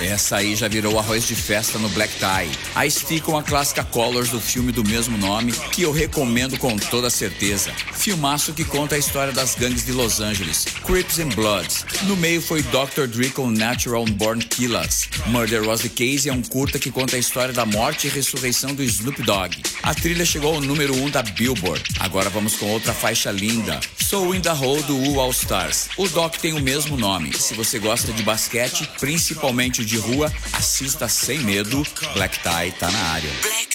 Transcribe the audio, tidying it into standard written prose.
Essa aí já virou arroz de festa no Black Tie. Ice-T com a clássica Colors do filme do mesmo nome, que eu recomendo com toda certeza. Filmaço que conta a história das gangues de Los Angeles, Crips and Bloods. No meio foi Dr. Dre com Natural Born Killers. Murder Was the Case é um curta que conta a história da morte e ressurreição do Snoop Dogg. A trilha chegou ao número 1 da Billboard. Agora vamos com outra faixa linda, So In The Hole do All Stars. O doc tem o mesmo nome. Se você gosta de basquete, principalmente de rua, assista sem medo. Black Tie tá na área. Black